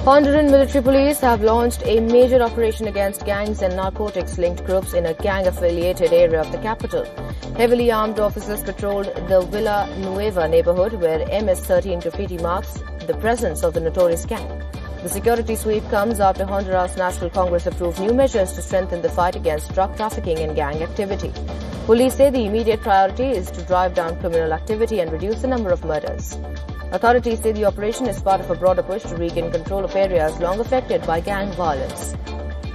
Honduran military police have launched a major operation against gangs and narcotics-linked groups in a gang-affiliated area of the capital. Heavily armed officers patrolled the Villa Nueva neighborhood, where MS-13 graffiti marks the presence of the notorious gang. The security sweep comes after Honduras National Congress approved new measures to strengthen the fight against drug trafficking and gang activity. Police say the immediate priority is to drive down criminal activity and reduce the number of murders. Authorities say the operation is part of a broader push to regain control of areas long affected by gang violence.